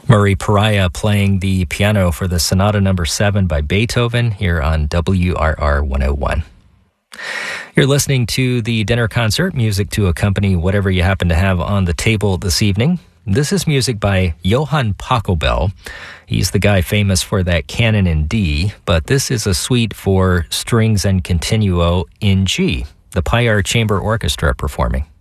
Murray Pariah playing the piano for the Sonata No. 7 by Beethoven here on WRR 101. You're listening to the dinner concert, music to accompany whatever you happen to have on the table this evening. This is music by Johann Pachelbel. He's the guy famous for that canon in D, but this is a suite for strings and continuo in G. The Pyar Chamber Orchestra performing.